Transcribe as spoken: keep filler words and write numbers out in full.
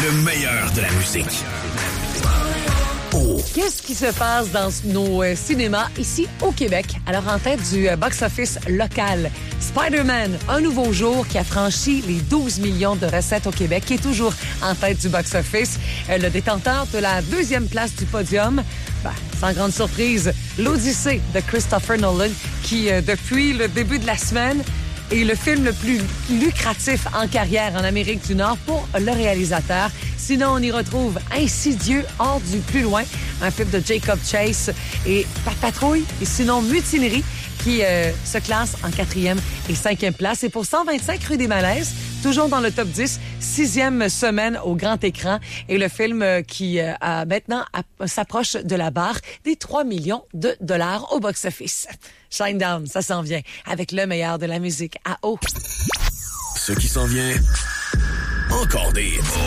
Le meilleur de la musique. Oh. Qu'est-ce qui se passe dans nos euh, cinémas ici au Québec? Alors, en tête du euh, box-office local, Spider-Man, un nouveau jour qui a franchi les douze millions de recettes au Québec, qui est toujours en tête du box-office. Euh, le détenteur de la deuxième place du podium, ben, sans grande surprise, l'Odyssée de Christopher Nolan, qui, euh, depuis le début de la semaine, est le film le plus lucratif en carrière en Amérique du Nord pour le réalisateur. Sinon, on y retrouve Insidieux, hors du plus loin, un film de Jacob Chase et Pat Patrouille, et sinon Mutinerie, qui euh, se classe en quatrième et cinquième place. Et pour cent vingt-cinq rue des Malaises, toujours dans le top dix, sixième semaine au grand écran. Et le film euh, qui euh, a maintenant a, s'approche de la barre des trois millions de dollars au box-office. Shinedown, ça s'en vient avec le meilleur de la musique à eau. Ce qui s'en vient, encore des